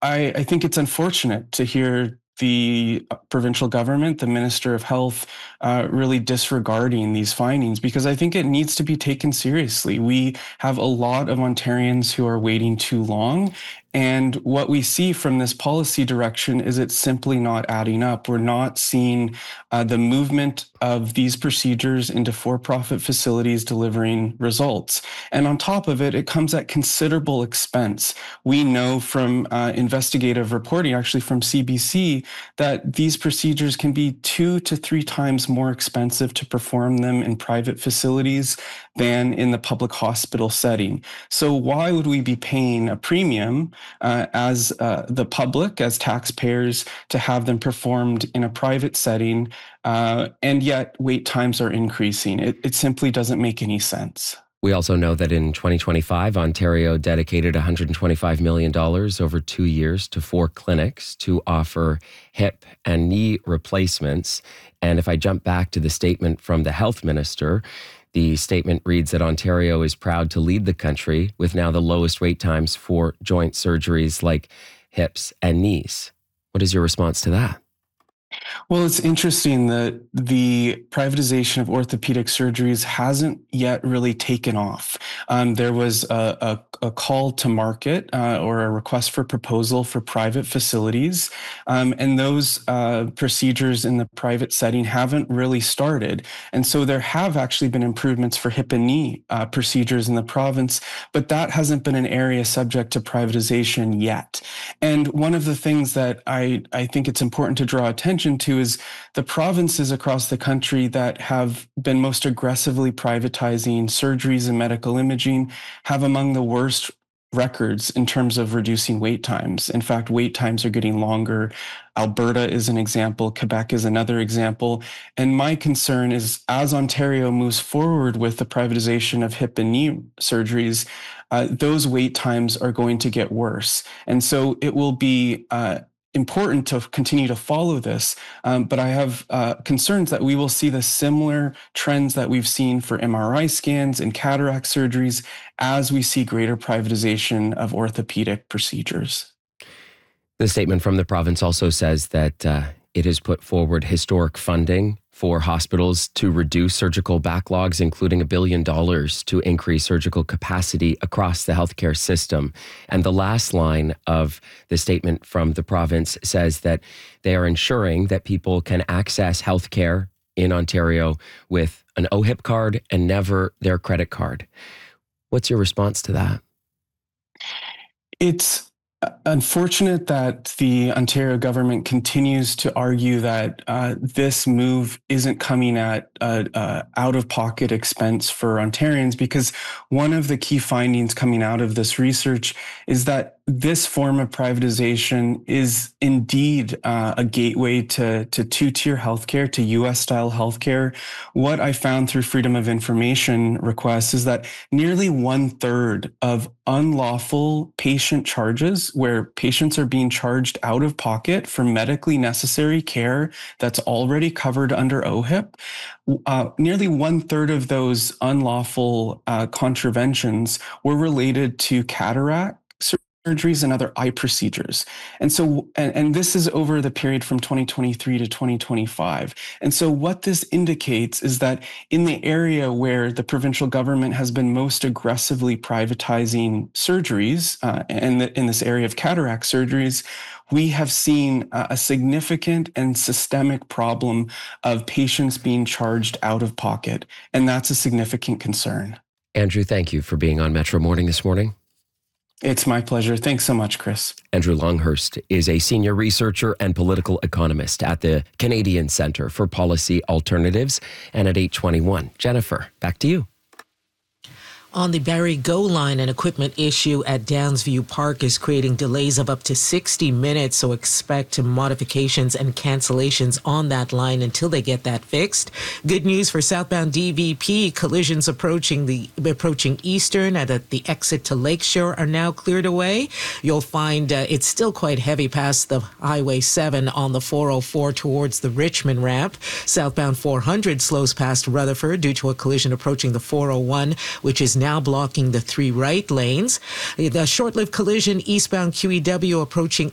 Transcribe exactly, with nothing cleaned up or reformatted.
I, I think it's unfortunate to hear the provincial government, the Minister of Health, uh, really disregarding these findings, because I think it needs to be taken seriously. We have a lot of Ontarians who are waiting too long. And what we see from this policy direction is it's simply not adding up. We're not seeing uh, the movement of these procedures into for-profit facilities delivering results. And on top of it, it comes at considerable expense. We know from uh, investigative reporting, actually from C B C, that these procedures can be two to three times more expensive to perform them in private facilities than in the public hospital setting. So why would we be paying a premium uh, as uh, the public, as taxpayers, to have them performed in a private setting, uh, and yet wait times are increasing? It, it simply doesn't make any sense. We also know that in twenty twenty-five, Ontario dedicated one hundred twenty-five million dollars over two years to four clinics to offer hip and knee replacements. And if I jump back to the statement from the health minister, the statement reads that Ontario is proud to lead the country with now the lowest wait times for joint surgeries like hips and knees. What is your response to that? Well, it's interesting that the privatization of orthopedic surgeries hasn't yet really taken off. Um, there was a, a, a call to market uh, or a request for proposal for private facilities, um, and those uh, procedures in the private setting haven't really started. And so there have actually been improvements for hip and knee uh, procedures in the province, but that hasn't been an area subject to privatization yet. And one of the things that I, I think it's important to draw attention to is the provinces across the country that have been most aggressively privatizing surgeries and medical imaging have among the worst records in terms of reducing wait times. In fact, wait times are getting longer. Alberta is an example. Quebec is another example. And my concern is, as Ontario moves forward with the privatization of hip and knee surgeries, uh, those wait times are going to get worse. And so it will be uh, important to continue to follow this, um, but I have uh, concerns that we will see the similar trends that we've seen for M R I scans and cataract surgeries as we see greater privatization of orthopedic procedures. The statement from the province also says that uh, it has put forward historic funding for hospitals to reduce surgical backlogs, including a billion dollars to increase surgical capacity across the healthcare system. And the last line of the statement from the province says that they are ensuring that people can access healthcare in Ontario with an O H I P card and never their credit card. What's your response to that? It's unfortunate that the Ontario government continues to argue that uh, this move isn't coming at uh, uh, out-of-pocket expense for Ontarians, because one of the key findings coming out of this research is that this form of privatization is indeed uh, a gateway to, to two-tier healthcare, to U S-style healthcare. What I found through Freedom of Information requests is that nearly one-third of unlawful patient charges, where patients are being charged out of pocket for medically necessary care that's already covered under O H I P, uh, nearly one-third of those unlawful uh, contraventions were related to cataract surgeries and other eye procedures. And so, and, and this is over the period from twenty twenty-three to twenty twenty-five. And so what this indicates is that in the area where the provincial government has been most aggressively privatizing surgeries, uh, and the, in this area of cataract surgeries, we have seen uh, a significant and systemic problem of patients being charged out of pocket. And that's a significant concern. Andrew, thank you for being on Metro Morning this morning. It's my pleasure. Thanks so much, Chris. Andrew Longhurst is a senior researcher and political economist at the Canadian Centre for Policy Alternatives and at eight twenty-one. Jennifer, back to you. On the Barrie Go line, an equipment issue at Downsview Park is creating delays of up to sixty minutes, so expect modifications and cancellations on that line until they get that fixed. Good news for southbound D V P. Collisions approaching the approaching Eastern and at the exit to Lakeshore are now cleared away. You'll find uh, it's still quite heavy past the Highway seven on the four oh four towards the Richmond ramp. Southbound four hundred slows past Rutherford due to a collision approaching the four oh one, which is now now blocking the three right lanes. The short-lived collision eastbound Q E W approaching